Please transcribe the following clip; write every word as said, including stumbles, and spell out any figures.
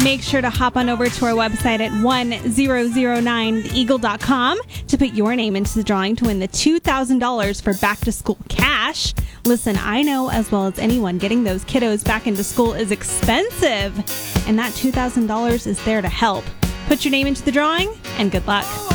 Make sure to hop on over to our website at one thousand nine the eagle dot com to put your name into the drawing to win the two thousand dollars for back to school cash. Listen, I know as well as anyone, getting those kiddos back into school is expensive, and that two thousand dollars is there to help. Put your name into the drawing, and good luck.